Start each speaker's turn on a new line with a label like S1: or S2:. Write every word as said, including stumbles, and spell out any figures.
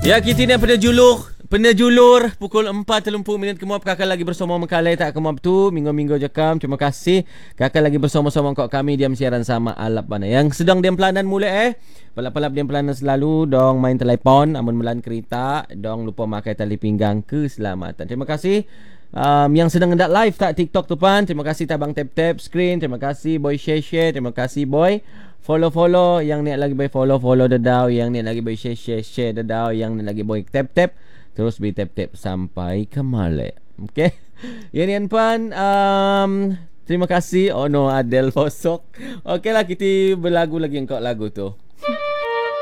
S1: Ya, kita ni pada julur Pernah julur pukul empat tiga puluh minit kemuap kakak lagi bersama Mekalai tak kemuap tu minggu-minggu jakam. Terima kasih kakak lagi bersama-sama kau kami diam siaran sama alap mana yang sedang diam pelanan mula eh palap-palap diam pelanan selalu dong main telefon amun melan kereta dong lupa pakai tali pinggang keselamatan. Terima kasih um, yang sedang hendak live tak TikTok tu pan. Terima kasih tabang tap-tap screen. Terima kasih boy share-share. Terima kasih boy follow-follow. Yang ni lagi boy follow-follow dadau. Yang ni lagi boy share-share dadau. Yang ni lagi boy tap-tap. Terus beri tap-tap sampai ke Malek. Okay. Yang ni pan um, terima kasih. Oh no, Adele Fosok. Okay lah, kita berlagu lagi engkau lagu tu.